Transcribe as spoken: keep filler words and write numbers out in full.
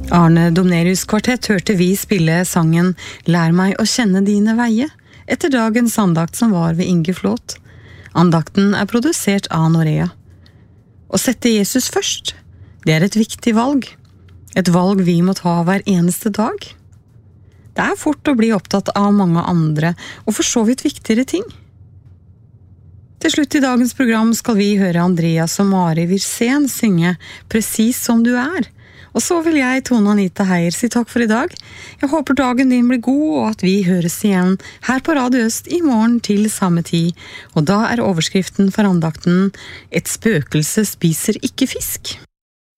Arne Domnerius kvartett hørte vi spille sangen «Lær meg å kjenne dine veie» etter dagens andakt som var ved Inge Flåt. Andakten er produsert av Norea. Å sette Jesus først, det er et viktig valg. Et valg vi må ta hver eneste dag. Det er fort å bli opptatt av mange andre og for så vidt viktigere ting. Til slutt i dagens program skal vi høre Andreas og Mari Wirsén synge «Precis som du er». Og så vil jeg, Tone Anita Heier, si takk for i dag. Jeg håper dagen din blir god, og at vi høres igjen her på Radio Øst i morgen til samme tid. Og da er overskriften for andakten «Et spøkelse spiser ikke fisk».